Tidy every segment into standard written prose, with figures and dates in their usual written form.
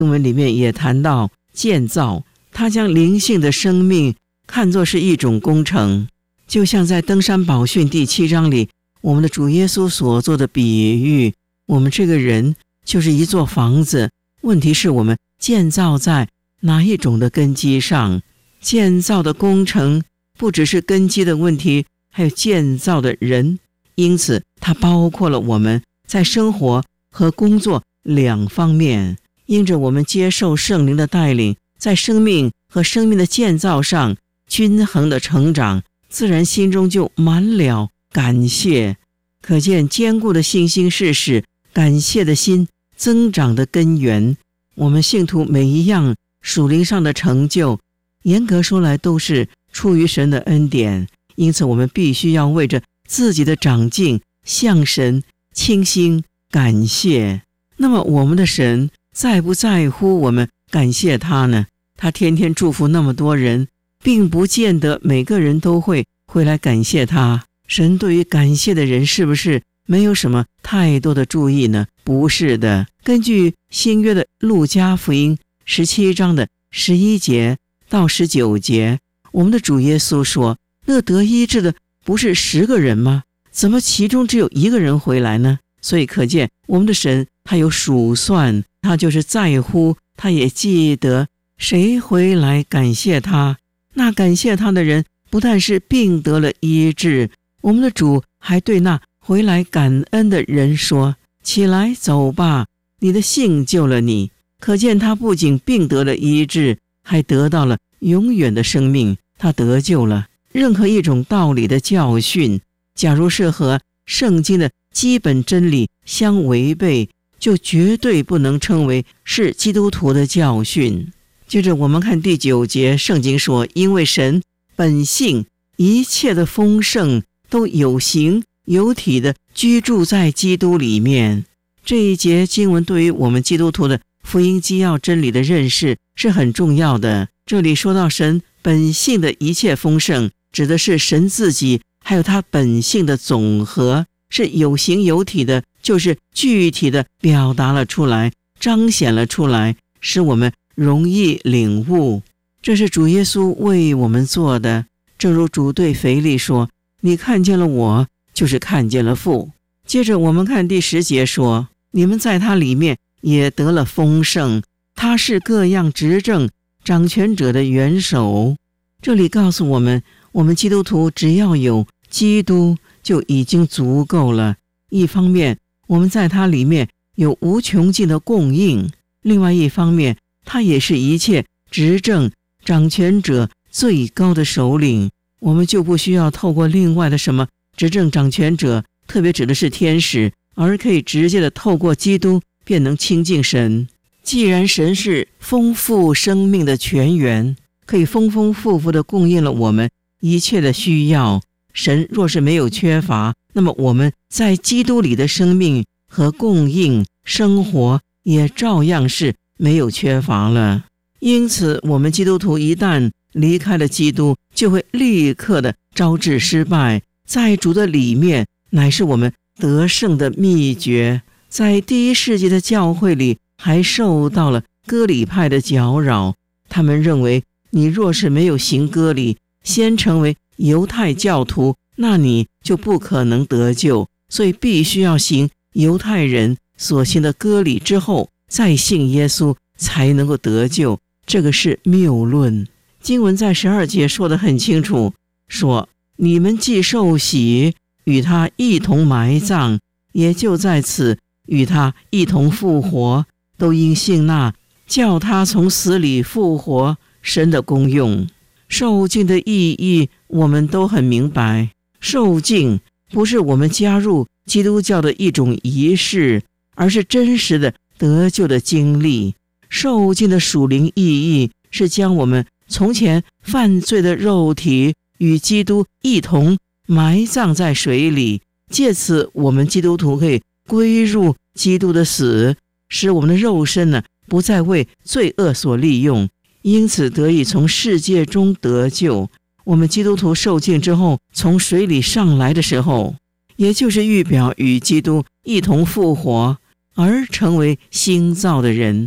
经文里面也谈到建造，他将灵性的生命看作是一种工程，就像在登山宝训第7章里，我们的主耶稣所做的比喻，我们这个人就是一座房子，问题是我们建造在哪一种的根基上。建造的工程不只是根基的问题，还有建造的人，因此它包括了我们在生活和工作两方面。因着我们接受圣灵的带领，在生命和生命的建造上均衡的成长，自然心中就满了感谢。可见坚固的信心是使感谢的心增长的根源。我们信徒每一样属灵上的成就，严格说来都是出于神的恩典，因此我们必须要为着自己的长进向神倾心感谢。那么我们的神在不在乎我们感谢他呢？他天天祝福那么多人，并不见得每个人都会回来感谢他。神对于感谢的人是不是没有什么太多的注意呢？不是的。根据新约的路加福音17章的11节到19节，我们的主耶稣说，那得医治的不是10个人吗？怎么其中只有1个人回来呢？所以可见我们的神他有数算，他就是在乎，他也记得谁回来感谢他。那感谢他的人不但是病得了医治，我们的主还对那回来感恩的人说，起来走吧，你的信救了你。可见他不仅病得了医治，还得到了永远的生命，他得救了。任何一种道理的教训，假如是和圣经的基本真理相违背，就绝对不能称为是基督徒的教训。接着我们看第9节，圣经说，因为神本性一切的丰盛都有形有体的居住在基督里面。这一节经文对于我们基督徒的福音基要真理的认识是很重要的。这里说到神本性的一切丰盛，指的是神自己还有他本性的总和，是有形有体的，就是具体的表达了出来，彰显了出来，使我们容易领悟。这是主耶稣为我们做的，正如主对腓利说，你看见了我，就是看见了父。接着我们看第10节说，你们在他里面也得了丰盛，他是各样执政掌权者的元首。这里告诉我们，我们基督徒只要有基督就已经足够了。一方面我们在他里面有无穷尽的供应，另外一方面他也是一切执政掌权者最高的首领，我们就不需要透过另外的什么执政掌权者，特别指的是天使，而可以直接的透过基督便能亲近神。既然神是丰富生命的泉源，可以丰丰富富的供应了我们一切的需要，神若是没有缺乏，那么我们在基督里的生命和供应生活也照样是没有缺乏了。因此我们基督徒一旦离开了基督，就会立刻的招致失败。在主的里面乃是我们得胜的秘诀。在第一世纪的教会里还受到了割礼派的搅扰，他们认为你若是没有行割礼，先成为犹太教徒，那你就不可能得救，所以必须要行犹太人所行的割礼之后再信耶稣才能够得救。这个是谬论。经文在12节说得很清楚，说你们既受洗，与他一同埋葬，也就在此与他一同复活，都因信那叫他从死里复活神的功用。受浸的意义我们都很明白，受浸不是我们加入基督教的一种仪式，而是真实的得救的经历。受浸的属灵意义是将我们从前犯罪的肉体与基督一同埋葬在水里，借此我们基督徒可以归入基督的死，使我们的肉身呢不再为罪恶所利用，因此得以从世界中得救。我们基督徒受浸之后从水里上来的时候，也就是预表与基督一同复活，而成为新造的人。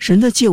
神的救